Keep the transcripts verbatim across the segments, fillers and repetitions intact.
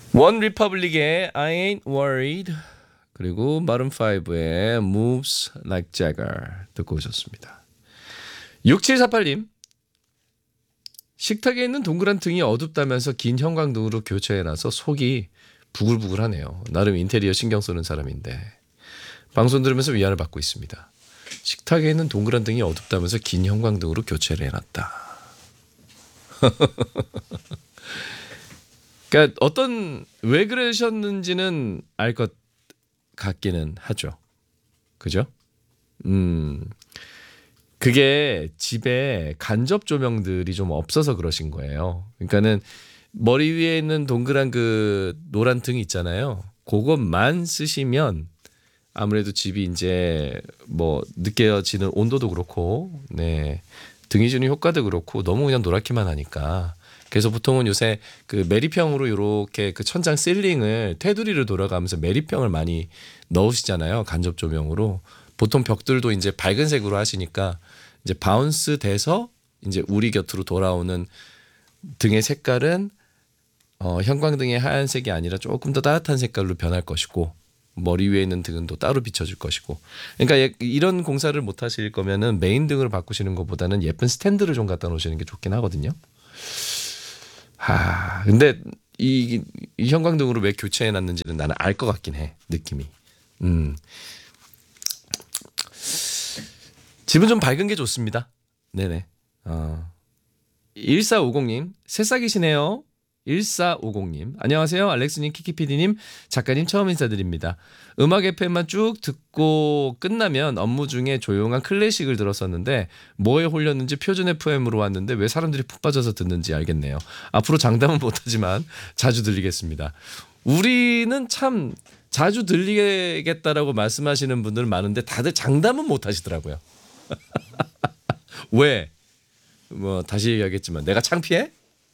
원 리퍼블릭의 I Ain't Worried 그리고 마룬 파이브의 Moves Like Jagger 듣고 오셨습니다. 육칠사팔님 식탁에 있는 동그란 등이 어둡다면서 긴 형광등으로 교체해놔서 속이 부글부글하네요. 나름 인테리어 신경 쓰는 사람인데 방송 들으면서 위안을 받고 있습니다. 식탁에 있는 동그란 등이 어둡다면서 긴 형광등으로 교체를 해놨다. 그러니까 어떤 왜 그러셨는지는 알 것 같기는 하죠. 그죠? 음, 그게 집에 간접 조명들이 좀 없어서 그러신 거예요. 그러니까는 머리 위에 있는 동그란 그 노란 등 있잖아요. 그것만 쓰시면 아무래도 집이 이제 뭐 느껴지는 온도도 그렇고, 네, 등이 주는 효과도 그렇고 너무 그냥 노랗기만 하니까. 그래서 보통은 요새 그 메리평으로 이렇게 그 천장 실링을 테두리를 돌아가면서 메리평을 많이 넣으시잖아요. 간접 조명으로. 보통 벽들도 이제 밝은 색으로 하시니까 이제 바운스 돼서 이제 우리 곁으로 돌아오는 등의 색깔은 어, 형광등의 하얀색이 아니라 조금 더 따뜻한 색깔로 변할 것이고 머리 위에 있는 등은 또 따로 비춰질 것이고. 그러니까 이런 공사를 못 하실 거면은 메인 등으로 바꾸시는 것보다는 예쁜 스탠드를 좀 갖다 놓으시는 게 좋긴 하거든요. 하, 근데 이, 이 형광등으로 왜 교체해 놨는지는 나는 알 것 같긴 해. 느낌이. 음. 집은 좀 밝은 게 좋습니다. 네네. 어. 일사오공님 새싹이시네요. 일사오공님 안녕하세요. 알렉스님, 키키피디님, 작가님 처음 인사드립니다. 음악 에프엠만 쭉 듣고 끝나면 업무 중에 조용한 클래식을 들었었는데 뭐에 홀렸는지 표준 에프엠으로 왔는데 왜 사람들이 푹 빠져서 듣는지 알겠네요. 앞으로 장담은 못하지만 자주 들리겠습니다. 우리는 참 자주 들리겠다라고 말씀하시는 분들은 많은데 다들 장담은 못하시더라고요. 왜? 뭐 다시 얘기하겠지만 내가 창피해?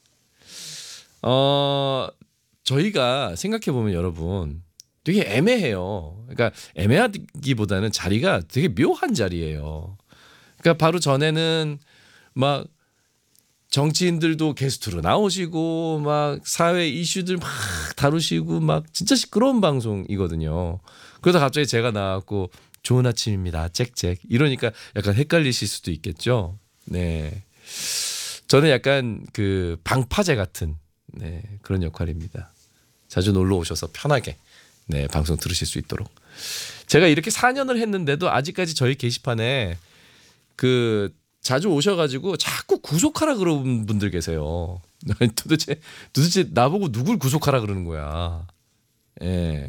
어, 저희가 생각해 보면 여러분 되게 애매해요. 그러니까 애매하기보다는 자리가 되게 묘한 자리예요. 그러니까 바로 전에는 막 정치인들도 게스트로 나오시고 막 사회 이슈들 막 다루시고 막 진짜 시끄러운 방송이거든요. 그러다 갑자기 제가 나왔고 좋은 아침입니다. 짹짹 이러니까 약간 헷갈리실 수도 있겠죠. 네. 저는 약간 그 방파제 같은 네, 그런 역할입니다. 자주 놀러 오셔서 편하게 네, 방송 들으실 수 있도록. 제가 이렇게 사 년을 했는데도 아직까지 저희 게시판에 그 자주 오셔가지고 자꾸 구속하라 그러는 분들 계세요. 도대체 도대체 나보고 누굴 구속하라 그러는 거야. 예.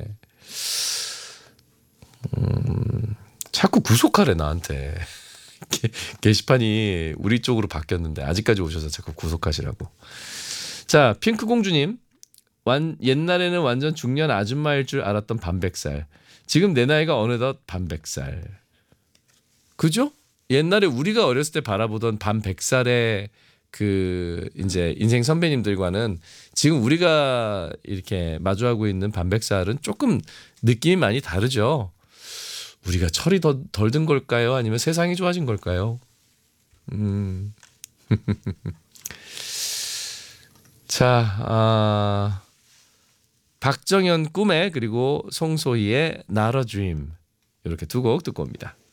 음, 자꾸 구속하래 나한테. 게, 게시판이 우리 쪽으로 바뀌었는데 아직까지 오셔서 자꾸 구속하시라고. 자, 핑크공주님. 완, 옛날에는 완전 중년 아줌마일 줄 알았던 반백살. 지금 내 나이가 어느덧 반백살. 그죠? 옛날에 우리가 어렸을 때 바라보던 반백살의 그 이제 인생 선배님들과는 지금 우리가 이렇게 마주하고 있는 반백살은 조금 느낌이 많이 다르죠. 우리가 철이 더 덜 든 걸까요? 아니면 세상이 좋아진 걸까요? 음. 자, 아, 박정현 꿈에 그리고 송소희의 Not a Dream 이렇게 두 곡 듣고 옵니다.